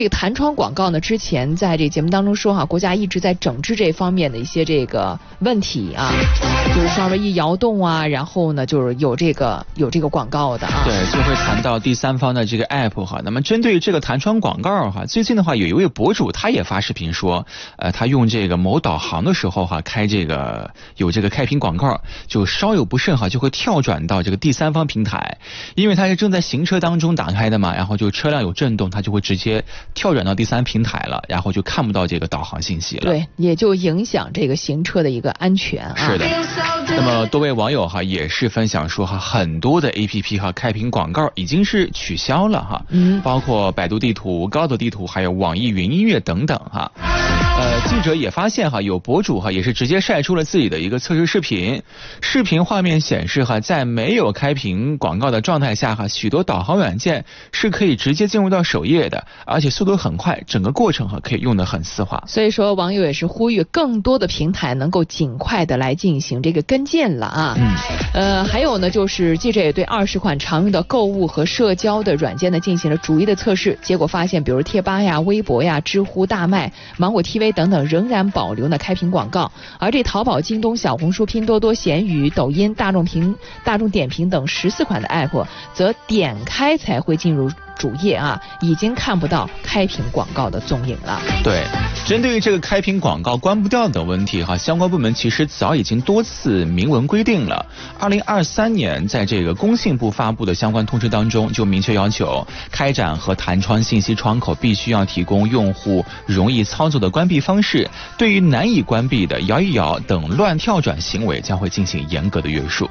这个弹窗广告呢，之前在这个节目当中说哈，国家一直在整治这方面的一些这个问题啊，就是稍微一摇动啊，然后呢就是有这个广告的啊。 对，就会谈到第三方的这个 app 哈。那么针对这个弹窗广告哈，最近的话有一位博主他也发视频说，他用这个某导航的时候哈，有这个开屏广告，就稍有不慎哈，就会跳转到这个第三方平台，因为他是正在行车当中打开的嘛，然后就车辆有震动，他就会直接跳转到第三平台了，然后就看不到这个导航信息了。 对，也就影响这个行车的一个安全啊。 是的。那么多位网友哈也是分享说哈，很多的 APP 哈开屏广告已经是取消了哈，包括百度地图、高德地图，还有网易云音乐等等哈。记者也发现哈，有博主哈也是直接晒出了自己的一个测试视频，视频画面显示哈，在没有开屏广告的状态下哈，许多导航软件是可以直接进入到首页的，而且速度很快，整个过程哈可以用得很丝滑。 所以说网友也是呼吁更多的平台能够尽快的来进行这个跟进了啊。还有呢，就是记者也对20款常用的购物和社交的软件呢进行了逐一的测试，结果发现，比如贴吧呀、微博呀、知乎、大麦、芒果 TV 等等仍然保留呢开屏广告，而这淘宝、京东、小红书、拼多多、闲鱼、抖音、大众点评等14款的 app 则点开才会进入主页啊，已经看不到开屏广告的踪影了。 对，针对于这个开屏广告关不掉等问题哈，相关部门其实早已经多次明文规定了。2023年在这个工信部发布的相关通知当中，就明确要求开展和弹窗信息窗口必须要提供用户容易操作的关闭方式，对于难以关闭的摇一摇等乱跳转行为将会进行严格的约束。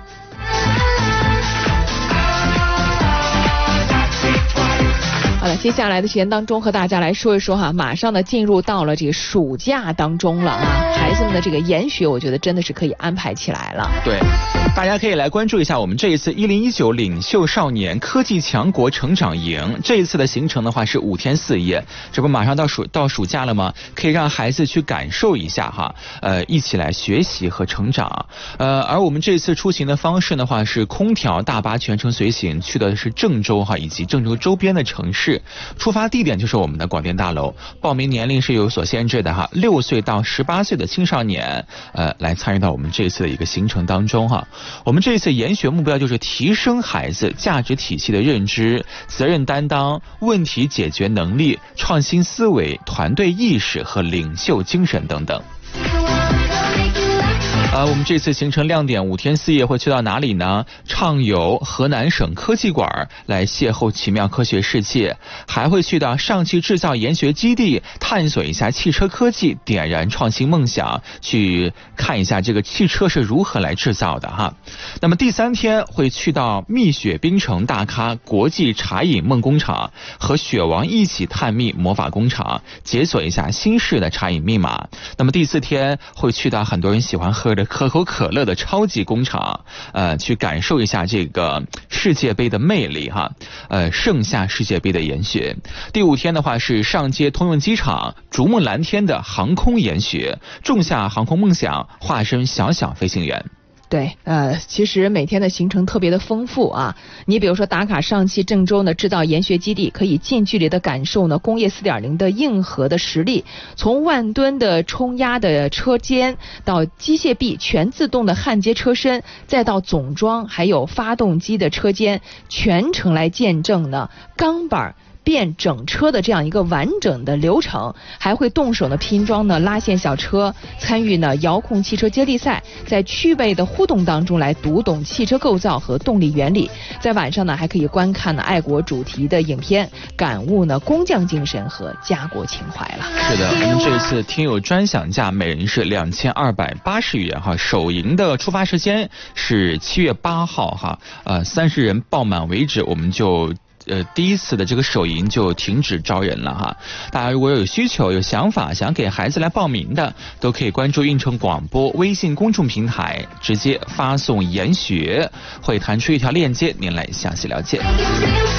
好了，接下来的时间当中和大家来说一说哈，马上呢进入到了这个暑假当中了啊，孩子们的这个研学我觉得真的是可以安排起来了。 对，大家可以来关注一下我们这一次1019领袖少年科技强国成长营，这一次的行程的话是5天4夜，这不马上到暑假了吗？可以让孩子去感受一下哈，一起来学习和成长。而我们这次出行的方式的话是空调大巴全程随行，去的是郑州哈以及郑州周边的城市。出发地点就是我们的广电大楼，报名年龄是有所限制的哈，6岁到18岁的青少年来参与到我们这次的一个行程当中哈。我们这次研学目标就是提升孩子价值体系的认知、责任担当、问题解决能力、创新思维、团队意识和领袖精神等等。我们这次行程亮点5天4夜会去到哪里呢？畅游河南省科技馆来邂逅奇妙科学世界，还会去到上汽制造研学基地探索一下汽车科技，点燃创新梦想，去看一下这个汽车是如何来制造的哈。那么第3天会去到蜜雪冰城大咖国际茶饮梦工厂，和雪王一起探秘魔法工厂，解锁一下新式的茶饮密码。那么第4天会去到很多人喜欢喝的可口可乐的超级工厂，去感受一下这个世界杯的魅力哈，盛夏世界杯的研学。第5天的话是上街通用机场，逐梦蓝天的航空研学，种下航空梦想，化身小小飞行员。 对，其实每天的行程特别的丰富啊。你比如说打卡上汽郑州呢制造研学基地，可以近距离的感受呢工业4.0的硬核的实力，从万吨的冲压的车间到机械臂全自动的焊接车身，再到总装还有发动机的车间，全程来见证呢钢板变整车的这样一个完整的流程，还会动手呢拼装呢拉线小车，参与呢遥控汽车接力赛，在趣味的互动当中来读懂汽车构造和动力原理。在晚上呢还可以观看呢爱国主题的影片，感悟呢工匠精神和家国情怀了。 是的，我们这次听友专享价每人是2280元哈，首营的出发时间是7月8号哈，30人报满为止，我们就第一次的这个首营就停止招人了哈。大家如果有需求有想法想给孩子来报名的，都可以关注运城广播微信公众平台，直接发送研学，会弹出一条链接，您来详细了解。